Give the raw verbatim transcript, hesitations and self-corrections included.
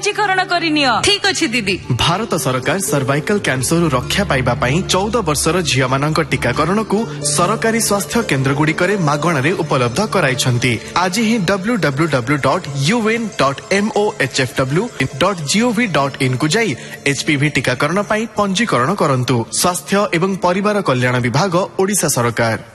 पंजीकरण करिनियो। ठीक अछि दीदी। भारत सरकार सर्वाइकल कैंसर रक्षा पाइबा पई चौदह वर्षर झिया मानक टीकाकरण को सरकारी स्वास्थ्य केन्द्र गुड़िक मागण रे उपलब्ध कराइछंती। आज ही W W W dot U N dot M O H F W dot G O V dot in को जाई एचपीवी टीकाकरण पई पंजीकरण करंतु। स्वास्थ्य एवं परिवार कल्याण विभाग ओडिशा सरकार।